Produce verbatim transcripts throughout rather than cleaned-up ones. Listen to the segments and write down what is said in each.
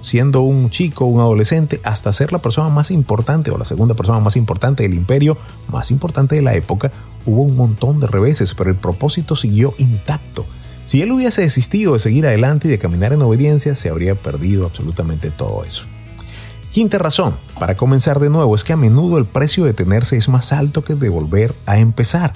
siendo un chico, un adolescente, hasta ser la persona más importante o la segunda persona más importante del imperio, más importante de la época, hubo un montón de reveses, pero el propósito siguió intacto. Si él hubiese desistido de seguir adelante y de caminar en obediencia, se habría perdido absolutamente todo eso. Quinta razón, para comenzar de nuevo, es que a menudo el precio de detenerse es más alto que de volver a empezar.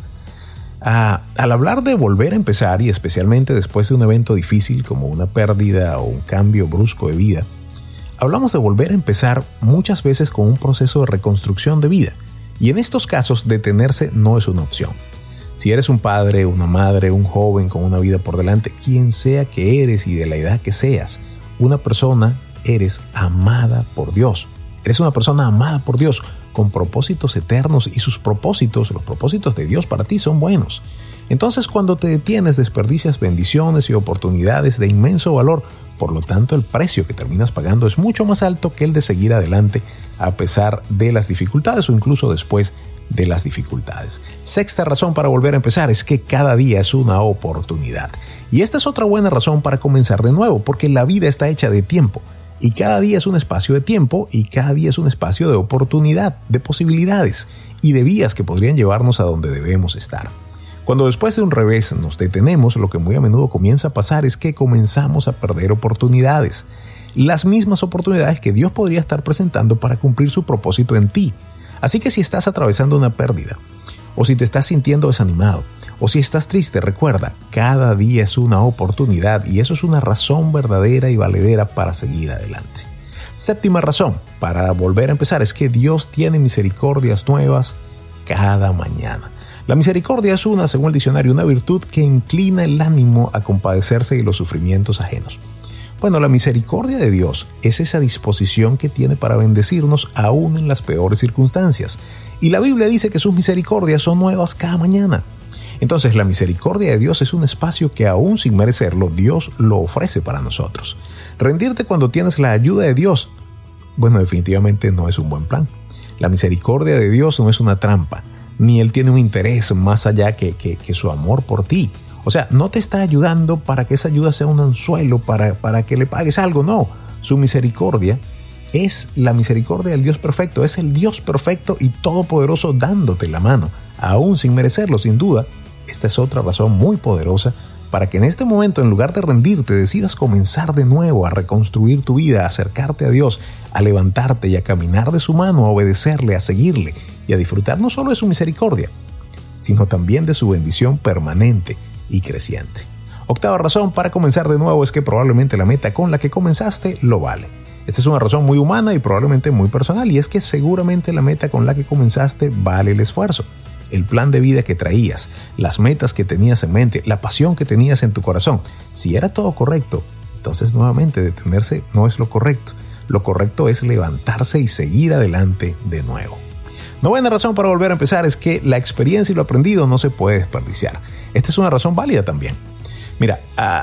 Ah, al hablar de volver a empezar, y especialmente después de un evento difícil como una pérdida o un cambio brusco de vida, hablamos de volver a empezar muchas veces con un proceso de reconstrucción de vida. Y en estos casos, detenerse no es una opción. Si eres un padre, una madre, un joven con una vida por delante, quien sea que eres y de la edad que seas, una persona eres amada por Dios. Eres una persona amada por Dios, con propósitos eternos, y sus propósitos, los propósitos de Dios para ti son buenos. Entonces, cuando te detienes, desperdicias bendiciones y oportunidades de inmenso valor. Por lo tanto, el precio que terminas pagando es mucho más alto que el de seguir adelante a pesar de las dificultades o incluso después de las dificultades. Sexta razón para volver a empezar es que cada día es una oportunidad. Y esta es otra buena razón para comenzar de nuevo, porque la vida está hecha de tiempo. Y cada día es un espacio de tiempo y cada día es un espacio de oportunidad, de posibilidades y de vías que podrían llevarnos a donde debemos estar. Cuando después de un revés nos detenemos, lo que muy a menudo comienza a pasar es que comenzamos a perder oportunidades. Las mismas oportunidades que Dios podría estar presentando para cumplir su propósito en ti. Así que si estás atravesando una pérdida, o si te estás sintiendo desanimado, o si estás triste, recuerda, cada día es una oportunidad y eso es una razón verdadera y valedera para seguir adelante. Séptima razón para volver a empezar es que Dios tiene misericordias nuevas cada mañana. La misericordia es una, según el diccionario, una virtud que inclina el ánimo a compadecerse de los sufrimientos ajenos. Bueno, la misericordia de Dios es esa disposición que tiene para bendecirnos aún en las peores circunstancias. Y la Biblia dice que sus misericordias son nuevas cada mañana. Entonces, la misericordia de Dios es un espacio que aún sin merecerlo, Dios lo ofrece para nosotros. Rendirte cuando tienes la ayuda de Dios, bueno, definitivamente no es un buen plan. La misericordia de Dios no es una trampa, ni Él tiene un interés más allá que, que, que su amor por ti. O sea, no te está ayudando para que esa ayuda sea un anzuelo, para, para que le pagues algo, no. Su misericordia es la misericordia del Dios perfecto, es el Dios perfecto y todopoderoso dándote la mano, aún sin merecerlo, sin duda. Esta es otra razón muy poderosa para que en este momento, en lugar de rendirte, decidas comenzar de nuevo a reconstruir tu vida, a acercarte a Dios, a levantarte y a caminar de su mano, a obedecerle, a seguirle y a disfrutar no solo de su misericordia, sino también de su bendición permanente y creciente. Octava razón para comenzar de nuevo es que probablemente la meta con la que comenzaste lo vale. Esta es una razón muy humana y probablemente muy personal, y es que seguramente la meta con la que comenzaste vale el esfuerzo. El plan de vida que traías, las metas que tenías en mente, la pasión que tenías en tu corazón. Si era todo correcto, entonces nuevamente detenerse no es lo correcto. Lo correcto es levantarse y seguir adelante de nuevo. Novena razón para volver a empezar es que la experiencia y lo aprendido no se puede desperdiciar. Esta es una razón válida también. Mira,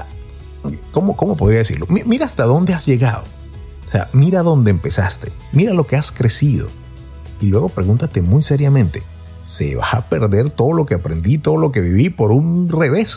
uh, ¿cómo, ¿cómo podría decirlo? M- mira hasta dónde has llegado. O sea, mira dónde empezaste. Mira lo que has crecido. Y luego pregúntate muy seriamente, ¿se va a perder todo lo que aprendí, todo lo que viví por un revés?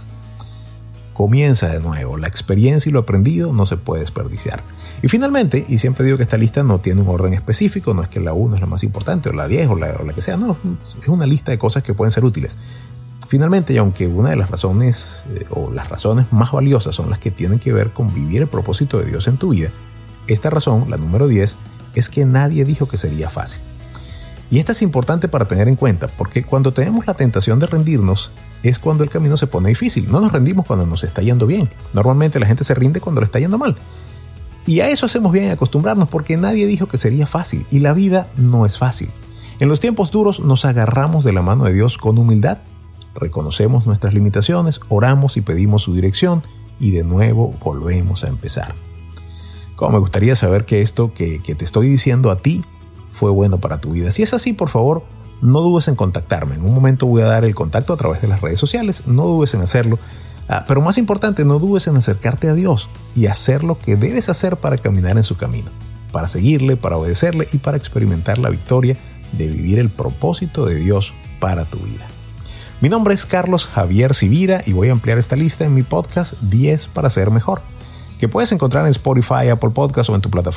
Comienza de nuevo. La experiencia y lo aprendido no se puede desperdiciar. Y finalmente, y siempre digo que esta lista no tiene un orden específico, no es que la uno es la más importante, o la diez, o la, o la que sea, no, es una lista de cosas que pueden ser útiles. Finalmente, y aunque una de las razones, eh, o las razones más valiosas son las que tienen que ver con vivir el propósito de Dios en tu vida, esta razón, la número diez, es que nadie dijo que sería fácil. Y esta es importante para tener en cuenta, porque cuando tenemos la tentación de rendirnos, es cuando el camino se pone difícil. No nos rendimos cuando nos está yendo bien. Normalmente la gente se rinde cuando le está yendo mal. Y a eso hacemos bien en acostumbrarnos, porque nadie dijo que sería fácil, y la vida no es fácil. En los tiempos duros nos agarramos de la mano de Dios con humildad, reconocemos nuestras limitaciones, oramos y pedimos su dirección, y de nuevo volvemos a empezar. Como me gustaría saber que esto que, que te estoy diciendo a ti fue bueno para tu vida. Si es así, por favor, no dudes en contactarme. En un momento voy a dar el contacto a través de las redes sociales. No dudes en hacerlo. Ah, pero más importante, no dudes en acercarte a Dios y hacer lo que debes hacer para caminar en su camino, para seguirle, para obedecerle y para experimentar la victoria de vivir el propósito de Dios para tu vida. Mi nombre es Carlos Javier Civira y voy a ampliar esta lista en mi podcast diez para ser mejor, que puedes encontrar en Spotify, Apple Podcasts o en tu plataforma